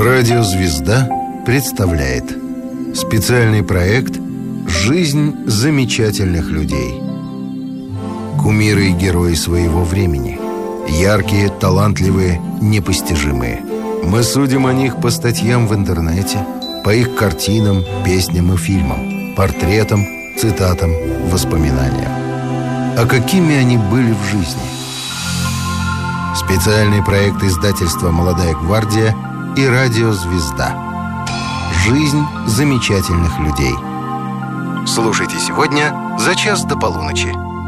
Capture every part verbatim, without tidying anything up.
Радиозвезда представляет специальный проект «Жизнь замечательных людей». Кумиры и герои своего времени. Яркие, талантливые, непостижимые. Мы судим о них по статьям в интернете, по их картинам, песням и фильмам, портретам, цитатам, воспоминаниям. А какими они были в жизни? Специальный проект издательства «Молодая гвардия» и радиозвезда. Жизнь замечательных людей. Слушайте сегодня за час до полуночи.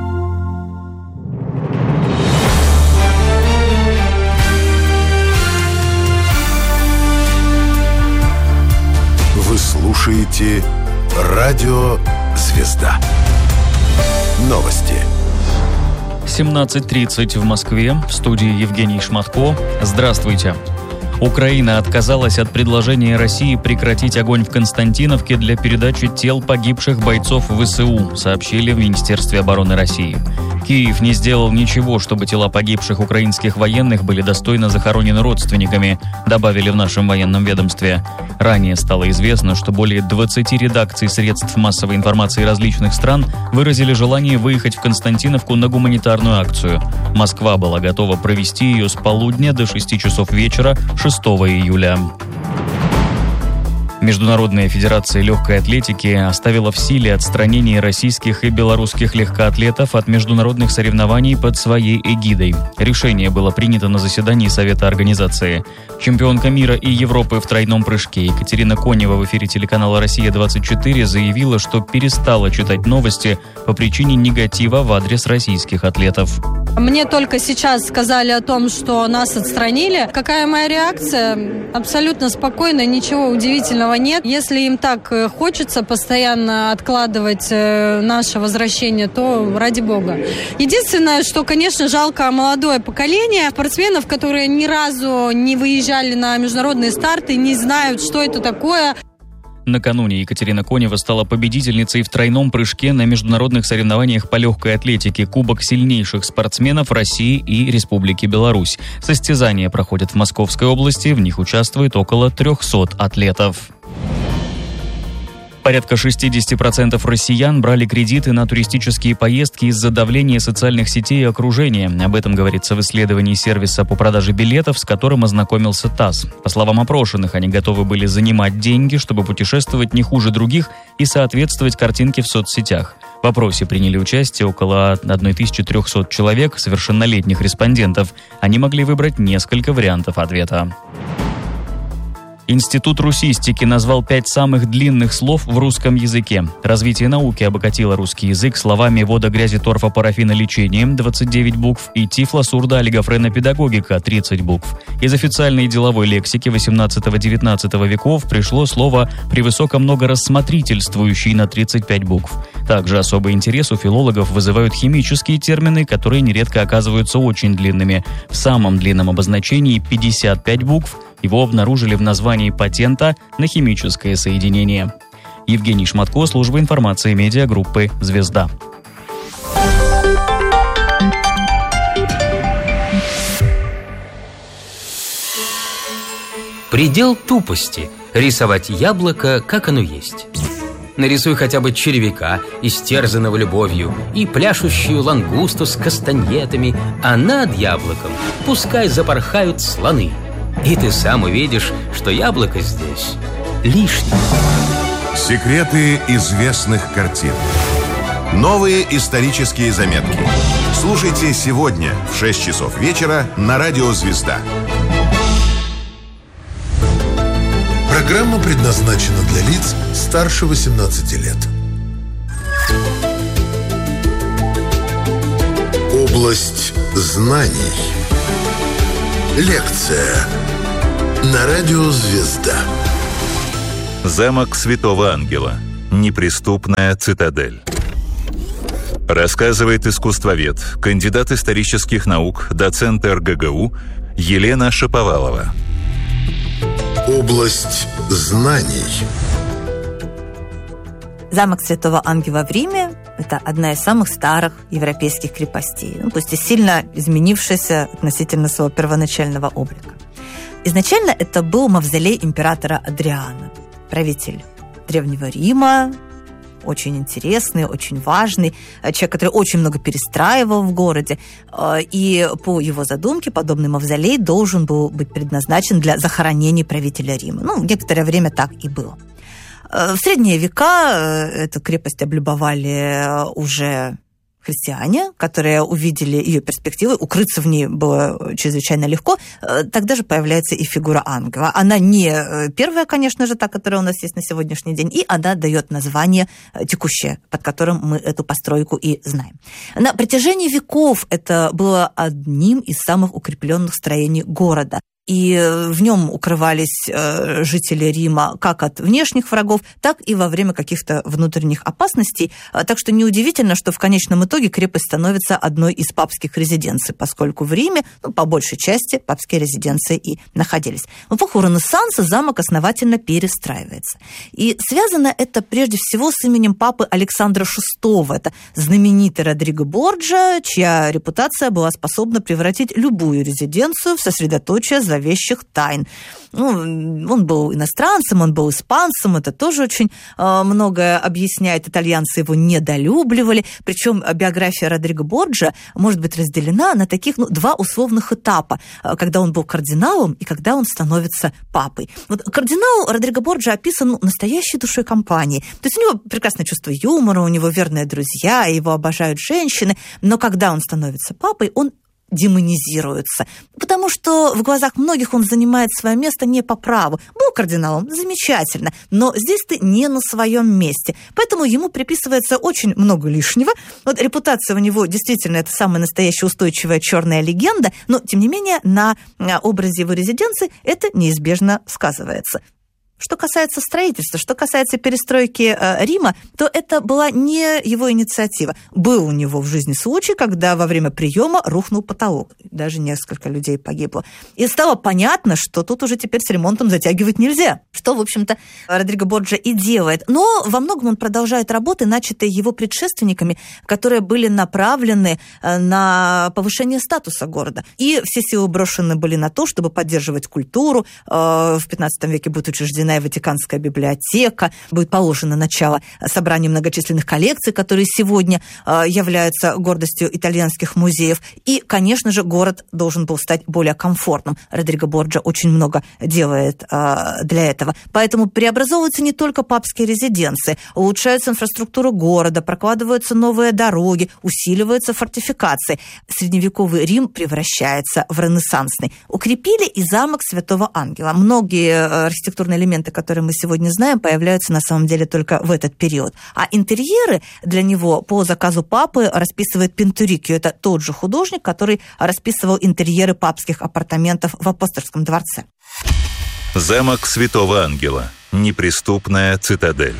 Вы слушаете радио «Звезда». Новости. семнадцать тридцать в Москве. В студии Евгений Шматко. Здравствуйте. Украина отказалась от предложения России прекратить огонь в Константиновке для передачи тел погибших бойцов ВСУ, сообщили в Министерстве обороны России. Киев не сделал ничего, чтобы тела погибших украинских военных были достойно захоронены родственниками, добавили в нашем военном ведомстве. Ранее стало известно, что более двадцати редакций средств массовой информации различных стран выразили желание выехать в Константиновку на гуманитарную акцию. Москва была готова провести ее с полудня до шести часов вечера шестого июля. Международная федерация легкой атлетики оставила в силе отстранение российских и белорусских легкоатлетов от международных соревнований под своей эгидой. Решение было принято на заседании Совета организации. Чемпионка мира и Европы в тройном прыжке Екатерина Конева в эфире телеканала «Россия-двадцать четыре» заявила, что перестала читать новости по причине негатива в адрес российских атлетов. Мне только сейчас сказали о том, что нас отстранили. Какая моя реакция? Абсолютно спокойно, ничего удивительного нет. Если им так хочется постоянно откладывать наше возвращение, то ради бога. Единственное, что, конечно, жалко молодое поколение спортсменов, которые ни разу не выезжали на международные старты, не знают, что это такое. Накануне Екатерина Конева стала победительницей в тройном прыжке на международных соревнованиях по легкой атлетике Кубок сильнейших спортсменов России и Республики Беларусь. Состязания проходят в Московской области, в них участвует около трехсот атлетов. Порядка шестьдесят процентов россиян брали кредиты на туристические поездки из-за давления социальных сетей и окружения. Об этом говорится в исследовании сервиса по продаже билетов, с которым ознакомился ТАСС. По словам опрошенных, они готовы были занимать деньги, чтобы путешествовать не хуже других и соответствовать картинке в соцсетях. В опросе приняли участие около тысяча триста человек, совершеннолетних респондентов. Они могли выбрать несколько вариантов ответа. Институт русистики назвал пять самых длинных слов в русском языке. Развитие науки обогатило русский язык словами «вода, грязи, торфа, парафина, лечение» двадцать девять букв и «тифла, сурда, олигофрена, педагогика» тридцать букв. Из официальной и деловой лексики восемнадцатого-девятнадцатого веков пришло слово «превысоко многорассмотрительствующий» на тридцать пять букв. Также особый интерес у филологов вызывают химические термины, которые нередко оказываются очень длинными. В самом длинном обозначении пятьдесят пять букв. Его обнаружили в названии патента на химическое соединение. Евгений Шматко, служба информации медиагруппы «Звезда». Предел тупости – рисовать яблоко, как оно есть. Нарисуй хотя бы червяка, истерзанного любовью, и пляшущую лангусту с кастаньетами, а над яблоком пускай запорхают слоны. И ты сам увидишь, что яблоко здесь лишнее. Секреты известных картин. Новые исторические заметки. Слушайте сегодня в шесть часов вечера на радио «Звезда». Программа предназначена для лиц старше восемнадцати лет. Область знаний. Лекция на радио «Звезда». Замок Святого Ангела. Неприступная цитадель. Рассказывает искусствовед, кандидат исторических наук, доцент эр гэ гэ у Елена Шаповалова. Область знаний. Замок Святого Ангела в Риме – это одна из самых старых европейских крепостей, ну, пусть и сильно изменившаяся относительно своего первоначального облика. Изначально это был мавзолей императора Адриана, правитель Древнего Рима, очень интересный, очень важный, человек, который очень много перестраивал в городе. И по его задумке подобный мавзолей должен был быть предназначен для захоронения правителя Рима. Ну, некоторое время так и было. В средние века эту крепость облюбовали уже христиане, которые увидели ее перспективы, укрыться в ней было чрезвычайно легко. Тогда же появляется и фигура ангела. Она не первая, конечно же, та, которая у нас есть на сегодняшний день, и она дает название текущее, под которым мы эту постройку и знаем. На протяжении веков это было одним из самых укрепленных строений города. И в нем укрывались жители Рима как от внешних врагов, так и во время каких-то внутренних опасностей. Так что неудивительно, что в конечном итоге крепость становится одной из папских резиденций, поскольку в Риме, ну, по большей части, папские резиденции и находились. В эпоху Ренессанса замок основательно перестраивается. И связано это прежде всего с именем папы Александра шестого. Это знаменитый Родриго Борджиа, чья репутация была способна превратить любую резиденцию в сосредоточие зловещих тайн. Ну, он был иностранцем, он был испанцем, это тоже очень э, многое объясняет. Итальянцы его недолюбливали, причем биография Родриго Борджиа может быть разделена на таких ну, два условных этапа, когда он был кардиналом и когда он становится папой. Вот кардинал Родриго Борджиа описан ну, настоящей душой компании. То есть у него прекрасное чувство юмора, у него верные друзья, его обожают женщины, но когда он становится папой, он демонизируется, потому что в глазах многих он занимает свое место не по праву. Был кардиналом, замечательно, но здесь ты не на своем месте, поэтому ему приписывается очень много лишнего. Вот репутация у него действительно это самая настоящая устойчивая черная легенда, но, тем не менее, на образе его резиденции это неизбежно сказывается. Что касается строительства, что касается перестройки э, Рима, то это была не его инициатива. Был у него в жизни случай, когда во время приема рухнул потолок. Даже несколько людей погибло. И стало понятно, что тут уже теперь с ремонтом затягивать нельзя. Что, в общем-то, Родриго Борджиа и делает. Но во многом он продолжает работы, начатые его предшественниками, которые были направлены на повышение статуса города. И все силы брошены были на то, чтобы поддерживать культуру. В пятнадцатом веке будет учреждена и Ватиканская библиотека, будет положено начало собранию многочисленных коллекций, которые сегодня являются гордостью итальянских музеев. И, конечно же, город должен был стать более комфортным. Родриго Борджиа очень много делает для этого. Поэтому преобразовываются не только папские резиденции, улучшается инфраструктура города, прокладываются новые дороги, усиливаются фортификации. Средневековый Рим превращается в ренессансный. Укрепили и замок Святого Ангела. Многие архитектурные элементы, которые мы сегодня знаем, появляются на самом деле только в этот период. А интерьеры для него по заказу папы расписывает Пинтурикио. Это тот же художник, который расписывал интерьеры папских апартаментов в Апостольском дворце. Замок Святого Ангела. Неприступная цитадель.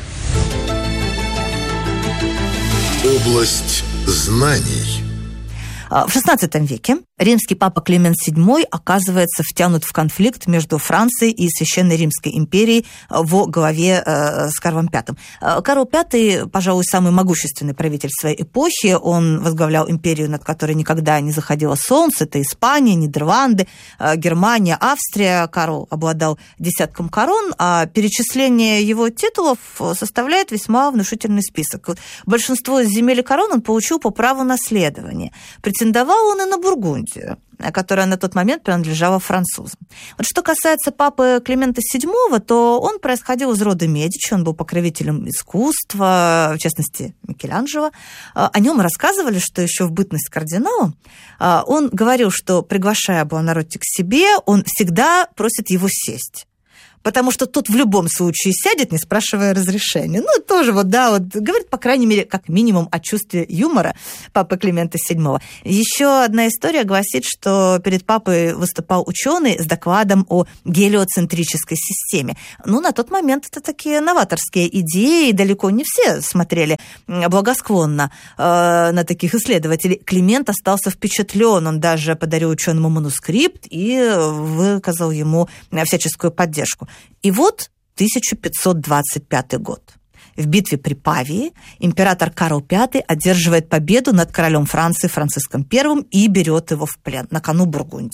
Область знаний. В шестнадцатом веке римский папа Климент седьмой оказывается втянут в конфликт между Францией и Священной Римской империей во главе с Карлом Пятым. Карл Пятый, пожалуй, самый могущественный правитель своей эпохи. Он возглавлял империю, над которой никогда не заходило солнце. Это Испания, Нидерланды, Германия, Австрия. Карл обладал десятком корон, а перечисление его титулов составляет весьма внушительный список. Большинство земель и корон он получил по праву наследования. Претендовал он и на Бургундию, которая на тот момент принадлежала французам. Вот что касается папы Климента седьмого, то он происходил из рода Медичи, он был покровителем искусства, в частности, Микеланджело. О нем рассказывали, что еще в бытность кардиналом он говорил, что, приглашая Буонаротти к себе, он всегда просит его сесть. Потому что тот в любом случае сядет, не спрашивая разрешения. Ну, тоже вот, да, вот, говорит, по крайней мере, как минимум о чувстве юмора папы Климента седьмого. Еще одна история гласит, что перед папой выступал ученый с докладом о гелиоцентрической системе. Ну, на тот момент это такие новаторские идеи, и далеко не все смотрели благосклонно э, на таких исследователей. Климент остался впечатлен, он даже подарил ученому манускрипт и выказал ему всяческую поддержку. И вот тысяча пятьсот двадцать пятый год. В битве при Павии император Карл Пятый одерживает победу над королем Франции Франциском Первым и берет его в плен на кону Бургундия.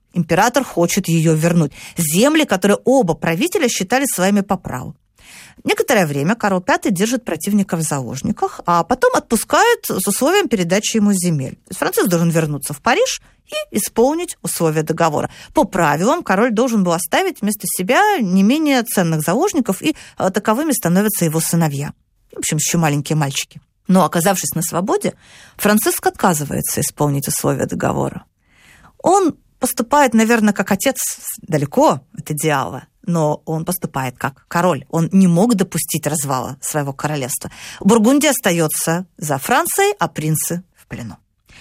Император хочет ее вернуть. Земли, которые оба правителя считали своими по праву. Некоторое время Карл Пятый держит противника в заложниках, а потом отпускает с условием передачи ему земель. То есть Франциск должен вернуться в Париж и исполнить условия договора. По правилам король должен был оставить вместо себя не менее ценных заложников, и таковыми становятся его сыновья. В общем, еще маленькие мальчики. Но, оказавшись на свободе, Франциск отказывается исполнить условия договора. Он поступает, наверное, как отец, далеко от идеала, но он поступает как король. Он не мог допустить развала своего королевства. Бургундия остается за Францией, а принцы в плену.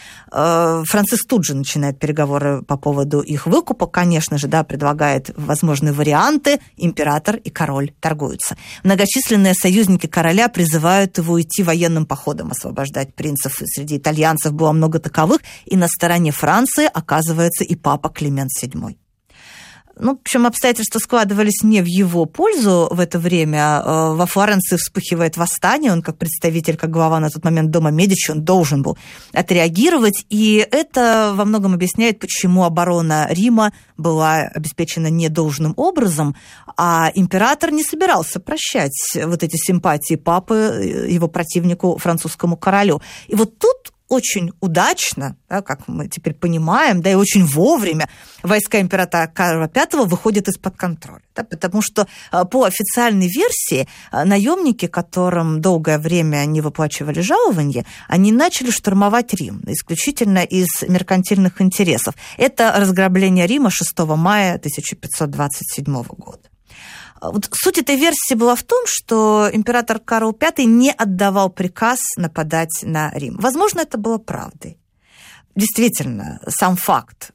Франциск тут же начинает переговоры по поводу их выкупа, конечно же, да, предлагает возможные варианты, император и король торгуются. Многочисленные союзники короля призывают его идти военным походом, освобождать принцев. Среди итальянцев было много таковых, и на стороне Франции оказывается и папа Климент седьмой. Ну, в общем, обстоятельства складывались не в его пользу в это время. Во Флоренции вспыхивает восстание. Он, как представитель, как глава на тот момент дома Медичи, он должен был отреагировать. И это во многом объясняет, почему оборона Рима была обеспечена недолжным образом, а император не собирался прощать вот эти симпатии папы его противнику, французскому королю. И вот тут очень удачно, да, как мы теперь понимаем, да, и очень вовремя войска императора Карла Пятого выходят из-под контроля. Да, потому что по официальной версии наемники, которым долгое время не выплачивали жалования, они начали штурмовать Рим исключительно из меркантильных интересов. Это разграбление Рима шестого мая тысяча пятьсот двадцать седьмого года. Вот суть этой версии была в том, что император Карл Пятый не отдавал приказ нападать на Рим. Возможно, это было правдой. Действительно, сам факт,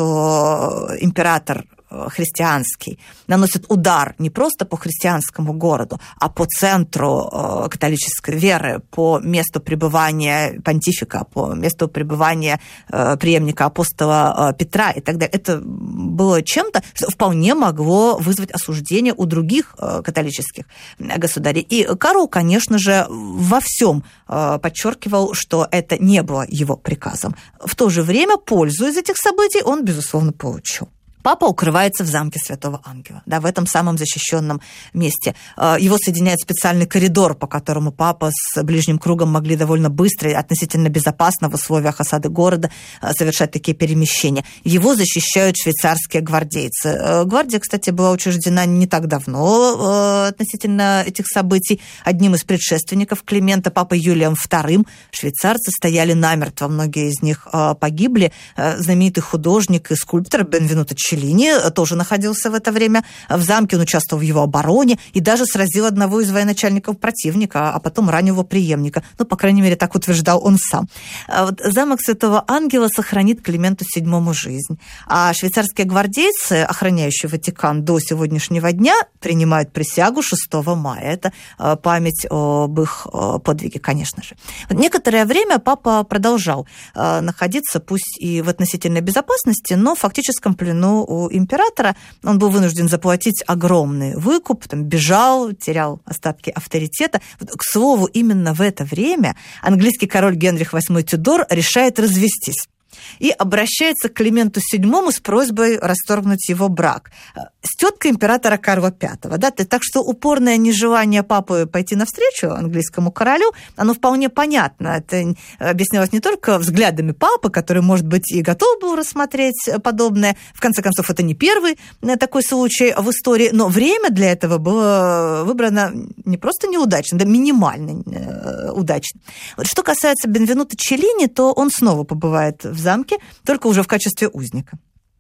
что император христианский наносит удар не просто по христианскому городу, а по центру католической веры, по месту пребывания понтифика, по месту пребывания преемника апостола Петра и так далее. Это было чем-то, что вполне могло вызвать осуждение у других католических государей. И Карл, конечно же, во всем подчеркивал, что это не было его приказом. В то же время пользу из этих событий он, безусловно, получил. Папа укрывается в замке Святого Ангела, да, в этом самом защищенном месте. Его соединяет специальный коридор, по которому папа с ближним кругом могли довольно быстро и относительно безопасно в условиях осады города совершать такие перемещения. Его защищают швейцарские гвардейцы. Гвардия, кстати, была учреждена не так давно относительно этих событий. Одним из предшественников Климента, папой Юлием вторым, швейцарцы стояли намертво. Многие из них погибли. Знаменитый художник и скульптор Бенвенуто Челлини тоже находился в это время в замке, он участвовал в его обороне и даже сразил одного из военачальников противника, а потом ранил его преемника. Ну, по крайней мере, так утверждал он сам. Вот замок Святого Ангела сохранит Клименту седьмому жизнь, а швейцарские гвардейцы, охраняющие Ватикан до сегодняшнего дня, принимают присягу шестого мая. Это память об их подвиге, конечно же. Некоторое время папа продолжал находиться, пусть и в относительной безопасности, но в фактическом плену у императора. Он был вынужден заплатить огромный выкуп, там, бежал, терял остатки авторитета. К слову, именно в это время английский король Генрих восьмой Тюдор решает развестись и обращается к Клименту седьмому с просьбой расторгнуть его брак с теткой императора Карла Пятого. Да? Так что упорное нежелание папы пойти навстречу английскому королю, оно вполне понятно. Это объяснялось не только взглядами папы, который, может быть, и готов был рассмотреть подобное. В конце концов, это не первый такой случай в истории, но время для этого было выбрано не просто неудачно, да минимально удачно. Вот что касается Бенвенуто Челлини, то он снова побывает в замке, только уже в качестве узника.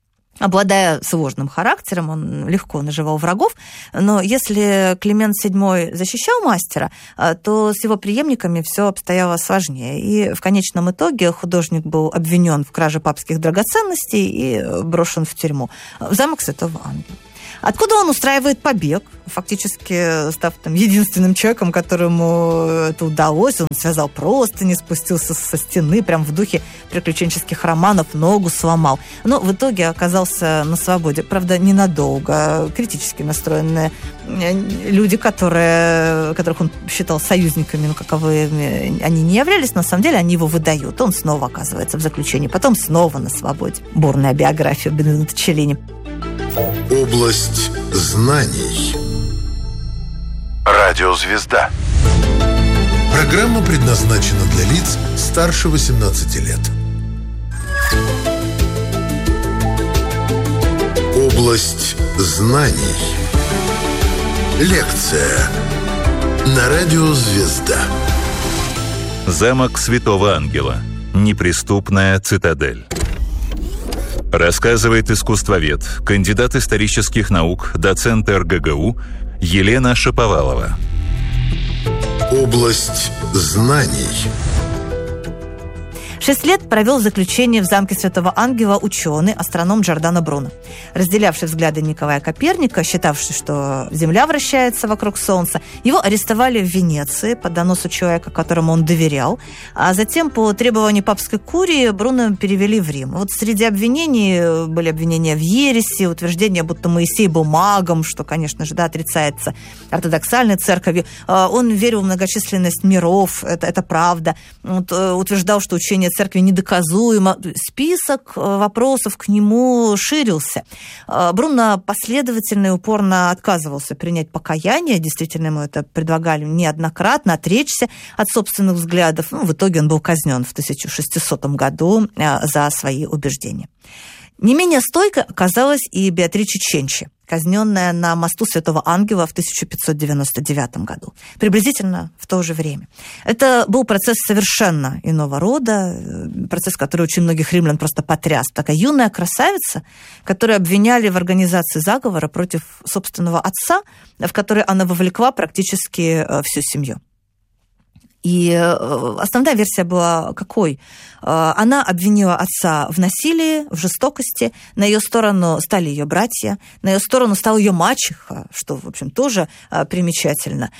Обладая сложным характером, он легко наживал врагов, но если Климент седьмой защищал мастера, то с его преемниками все обстояло сложнее. И в конечном итоге художник был обвинен в краже папских драгоценностей и брошен в тюрьму, в замок Святого Ангела. Откуда он устраивает побег, фактически став там единственным человеком, которому это удалось. Он связал простыни, спустился со стены, прям в духе приключенческих романов, ногу сломал. Но в итоге оказался на свободе. Правда, ненадолго. Критически настроенные люди, которые, которых он считал союзниками, ну, каковыми они не являлись, на самом деле они его выдают. Он снова оказывается в заключении, потом снова на свободе. Бурная биография Бенвенуто Челлини. Область знаний. Радиозвезда. Программа предназначена для лиц старше восемнадцати лет. Область знаний. Лекция на Радиозвезда. Замок Святого Ангела. Неприступная цитадель. Рассказывает искусствовед, кандидат исторических наук, доцент эр гэ гэ у Елена Шаповалова. Область знаний. Шесть лет провел в заключении в замке Святого Ангела ученый, астроном Джордано Бруно. Разделявший взгляды Николая Коперника, считавший, что Земля вращается вокруг Солнца, его арестовали в Венеции по доносу человека, которому он доверял, а затем по требованию папской курии Бруно перевели в Рим. Вот среди обвинений были обвинения в ереси, утверждение, будто Моисей был магом, что, конечно же, да, отрицается ортодоксальной церковью. Он верил в многочисленность миров, это, это правда. Вот, утверждал, что учение церкви недоказуемо. Список вопросов к нему ширился. Бруно последовательно и упорно отказывался принять покаяние. Действительно, ему это предлагали неоднократно, отречься от собственных взглядов. Ну, в итоге он был казнен в тысяча шестисотом году за свои убеждения. Не менее стойкой оказалась и Беатриче Ченчи, казненная на мосту Святого Ангела в тысяча пятьсот девяносто девятом году, приблизительно в то же время. Это был процесс совершенно иного рода, процесс, который очень многих римлян просто потряс. Такая юная красавица, которую обвиняли в организации заговора против собственного отца, в который она вовлекла практически всю семью. И основная версия была какой? Она обвинила отца в насилии, в жестокости. На ее сторону стали ее братья, на ее сторону стала ее мачеха, что, в общем, тоже примечательно.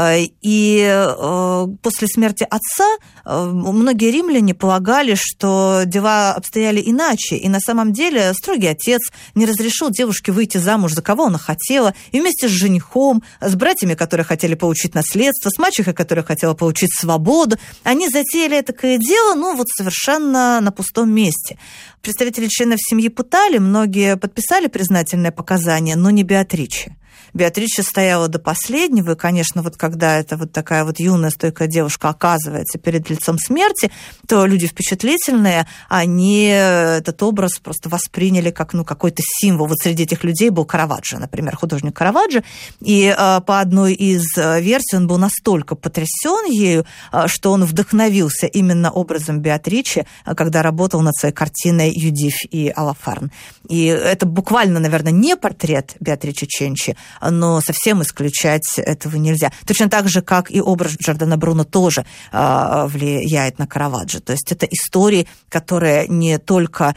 И после смерти отца многие римляне полагали, что дела обстояли иначе. И на самом деле строгий отец не разрешил девушке выйти замуж, за кого она хотела. И вместе с женихом, с братьями, которые хотели получить наследство, с мачехой, которая хотела получить свободу, они затеяли такое дело, ну, вот совершенно на пустом месте. Представители членов семьи пытали, многие подписали признательные показания, но не Беатриче. Беатриче стояла до последнего, и, конечно, вот когда эта вот такая вот юная, стойкая девушка оказывается перед лицом смерти, то люди впечатлительные, они этот образ просто восприняли как, ну, какой-то символ. Вот среди этих людей был Караваджо, например, художник Караваджо, и э, по одной из версий он был настолько потрясен ею, э, что он вдохновился именно образом Беатриче, когда работал над своей картиной «Юдиф и Алафарн». И это буквально, наверное, не портрет Беатриче Ченчи, но совсем исключать этого нельзя. Точно так же, как и образ Джордано Бруно тоже э, влияет на Караваджо. То есть это истории, которые не только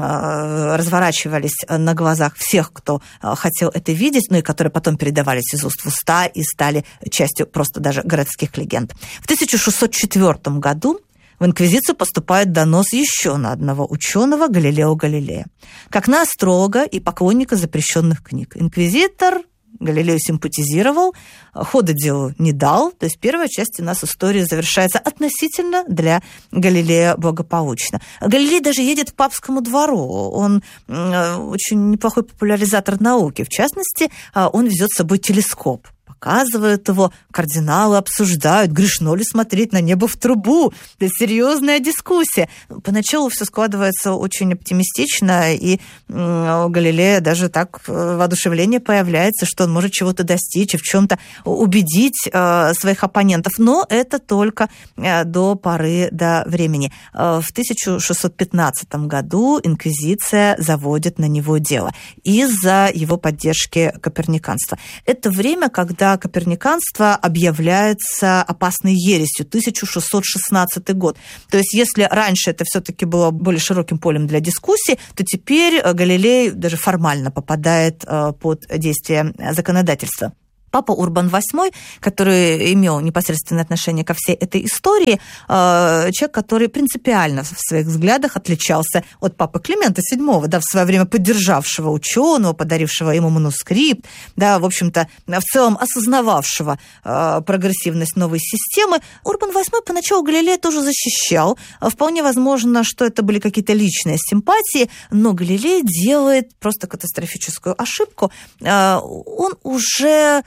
э, разворачивались на глазах всех, кто э, хотел это видеть, но и которые потом передавались из уст в уста и стали частью просто даже городских легенд. В тысяча шестьсот четвёртом году в Инквизицию поступает донос еще на одного ученого, Галилео Галилея, как на астролога и поклонника запрещенных книг. Инквизитор Галилею симпатизировал, хода делу не дал, то есть первая часть у нас истории завершается относительно для Галилея благополучно. Галилей даже едет к папскому двору, он очень неплохой популяризатор науки, в частности, он везет с собой телескоп. Показывают его, кардиналы обсуждают, грешно ли смотреть на небо в трубу. Это серьезная дискуссия. Поначалу все складывается очень оптимистично, и у Галилея даже так воодушевление появляется, что он может чего-то достичь и в чем-то убедить своих оппонентов. Но это только до поры до времени. В тысяча шестьсот пятнадцатом году инквизиция заводит на него дело из-за его поддержки коперниканства. Это время, когда когда коперниканство объявляется опасной ересью, тысяча шестьсот шестнадцатый год. То есть если раньше это все-таки было более широким полем для дискуссий, то теперь Галилей даже формально попадает под действие законодательства. Папа Урбан восьмой, который имел непосредственное отношение ко всей этой истории, человек, который принципиально в своих взглядах отличался от папы Климента седьмого, да, в свое время поддержавшего ученого, подарившего ему манускрипт, да, в общем-то, в целом осознававшего прогрессивность новой системы. Урбан восьмой поначалу Галилея тоже защищал. Вполне возможно, что это были какие-то личные симпатии, но Галилей делает просто катастрофическую ошибку. Он уже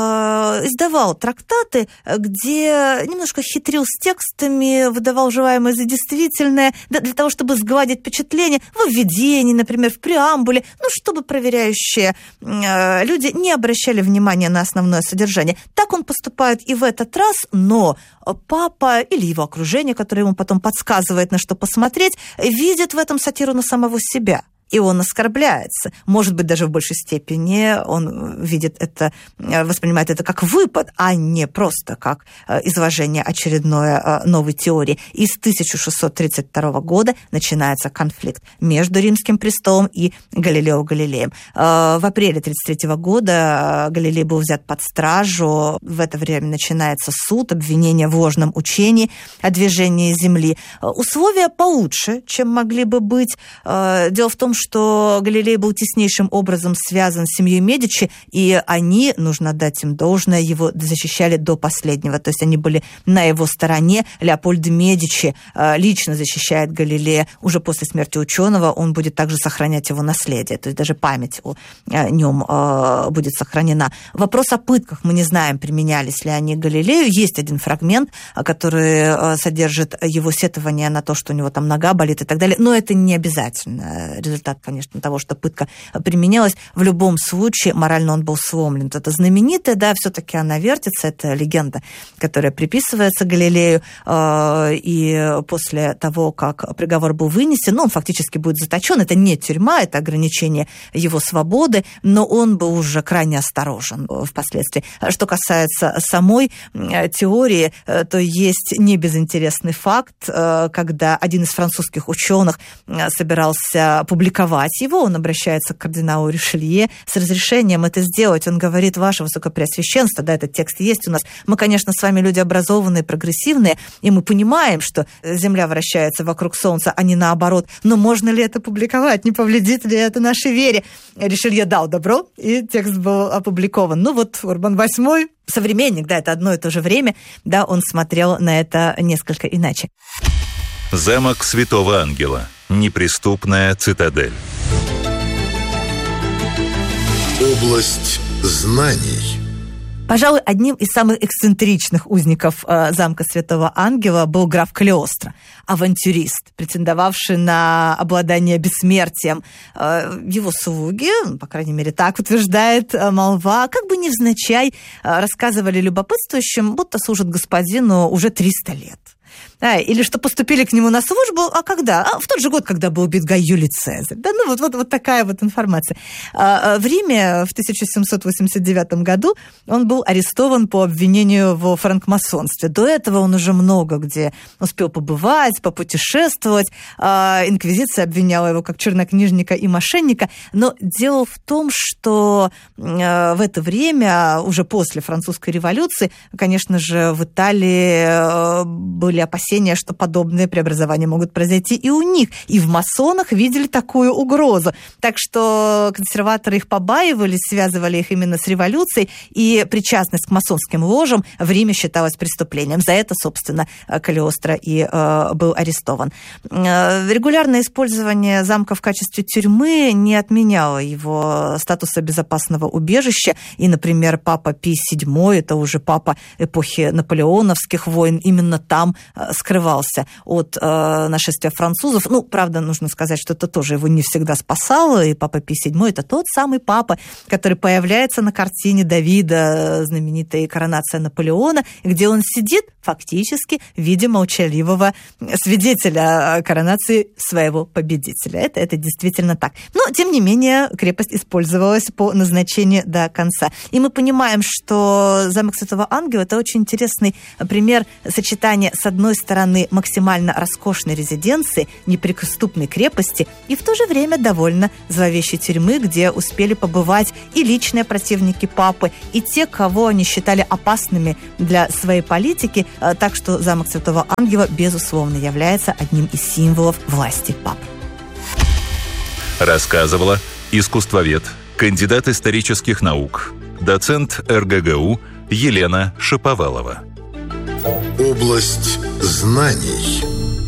издавал трактаты, где немножко хитрил с текстами, выдавал желаемое за действительное, да, для того, чтобы сгладить впечатление в введении, например, в преамбуле, ну, чтобы проверяющие э, люди не обращали внимания на основное содержание. Так он поступает и в этот раз, но папа или его окружение, которое ему потом подсказывает, на что посмотреть, видит в этом сатиру на самого себя. И он оскорбляется. Может быть, даже в большей степени он видит это, воспринимает это как выпад, а не просто как изложение очередной новой теории. И с тысяча шестьсот тридцать второго года начинается конфликт между Римским престолом и Галилео Галилеем. В апреле тридцать третьего года Галилей был взят под стражу. В это время начинается суд, обвинение в ложном учении о движении Земли. Условия получше, чем могли бы быть. Дело в том, что Галилей был теснейшим образом связан с семьей Медичи, и они, нужно дать им должное, его защищали до последнего. То есть они были на его стороне. Леопольдо Медичи лично защищает Галилея. Уже после смерти ученого он будет также сохранять его наследие. То есть даже память о нем будет сохранена. Вопрос о пытках. Мы не знаем, применялись ли они Галилею. Есть один фрагмент, который содержит его сетование на то, что у него там нога болит и так далее. Но это не обязательно результат, конечно, того, что пытка применялась. В любом случае, морально он был сломлен. Это знаменитая, да, все-таки она вертится, это легенда, которая приписывается Галилею, и после того, как приговор был вынесен, ну, он фактически будет заточен. Это не тюрьма, это ограничение его свободы, но он был уже крайне осторожен впоследствии. Что касается самой теории, то есть небезынтересный факт, когда один из французских ученых собирался публиковать его, он обращается к кардиналу Ришелье с разрешением это сделать. Он говорит: ваше высокопреосвященство, да, этот текст есть у нас. Мы, конечно, с вами люди образованные, прогрессивные, и мы понимаем, что Земля вращается вокруг Солнца, а не наоборот. Но можно ли это публиковать? Не повредит ли это нашей вере? Ришелье дал добро, и текст был опубликован. Ну вот Урбан восьмой, современник, да, это одно и то же время, да, он смотрел на это несколько иначе. Замок Святого Ангела. Неприступная цитадель. Область знаний. Пожалуй, одним из самых эксцентричных узников э, замка Святого Ангела был граф Калиостро, авантюрист, претендовавший на обладание бессмертием. Э, его слуги, по крайней мере, так утверждает э, молва, как бы невзначай э, рассказывали любопытствующим, будто служат господину уже триста лет. Да, или что поступили к нему на службу, а когда? А в тот же год, когда был убит Гай Юлий Цезарь. Да, ну вот, вот, вот такая вот информация. В Риме в тысяча семьсот восемьдесят девятом году он был арестован по обвинению во франкмасонстве. До этого он уже много где успел побывать, попутешествовать. Инквизиция обвиняла его как чернокнижника и мошенника. Но дело в том, что в это время, уже после французской революции, конечно же, в Италии были опасения, что подобные преобразования могут произойти и у них. И в масонах видели такую угрозу. Так что консерваторы их побаивались, связывали их именно с революцией, и причастность к масонским ложам в Риме считалась преступлением. За это, собственно, Калиостро и э, был арестован. Регулярное использование замка в качестве тюрьмы не отменяло его статуса безопасного убежища. И, например, папа Пий седьмой, это уже папа эпохи наполеоновских войн, именно там скрывался от э, нашествия французов. Ну, правда, нужно сказать, что это тоже его не всегда спасало, и Папа Пий седьмой – это тот самый папа, который появляется на картине Давида, знаменитой «Коронация Наполеона», где он сидит фактически в виде молчаливого свидетеля коронации своего победителя. Это, это действительно так. Но, тем не менее, крепость использовалась по назначению до конца. И мы понимаем, что замок Святого Ангела – это очень интересный пример сочетания, с одной стороны, максимально роскошной резиденции, неприступной крепости, и в то же время довольно зловещей тюрьмы, где успели побывать и личные противники папы, и те, кого они считали опасными для своей политики. Так что замок Святого Ангела, безусловно, является одним из символов власти папы. Рассказывала искусствовед, кандидат исторических наук, доцент эр гэ гэ у Елена Шаповалова. Область знаний.